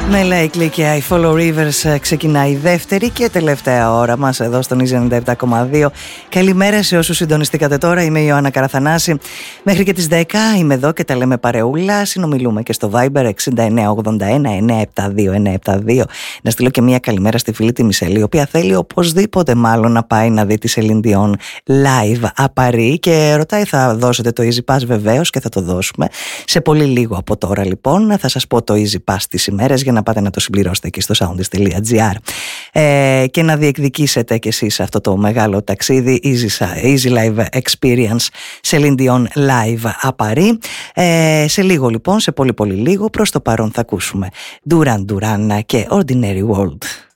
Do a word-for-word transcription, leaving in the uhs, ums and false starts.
Με Likely και I Follow Rivers ξεκινάει η δεύτερη και τελευταία ώρα μας εδώ στον Easy ενενήντα επτά κόμμα δύο. Καλημέρα σε όσους συντονιστήκατε τώρα. Είμαι η Ιωάννα Καραθανάση. Μέχρι και τις δέκα είμαι εδώ και τα λέμε παρεούλα. Συνομιλούμε και στο Viber εξήντα εννέα ογδόντα ένα εννιακόσια εβδομήντα δύο εννιακόσια εβδομήντα δύο. Να στείλω και μια καλημέρα στη φίλη τη Μισελή, η οποία θέλει οπωσδήποτε μάλλον να πάει να δει τη Celine Dion live à Paris και ρωτάει, θα δώσετε το Easy Pass? Βεβαίως, και θα το δώσουμε σε πολύ λίγο από τώρα. Λοιπόν, θα σας πω το Easy Pass τις ημέρες για να πάτε να το συμπληρώσετε εκεί στο soundist τελεία gr ε, και να διεκδικήσετε κι εσείς αυτό το μεγάλο ταξίδι Easy, Easy Live Experience Celine Dion live à Paris. Ε, σε λίγο λοιπόν, σε πολύ πολύ λίγο, προς το παρόν θα ακούσουμε Duran Duran και Ordinary World.